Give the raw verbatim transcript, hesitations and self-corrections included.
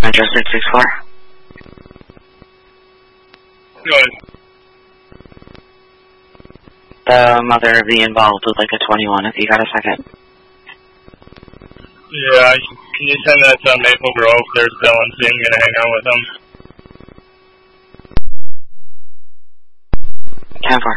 Metro six six four. Go ahead. The mother of the involved would like a twenty-one if you got a second. Yeah, can you send that to Maple Grove? There's Bill and C. I'm going to hang out with them. ten four.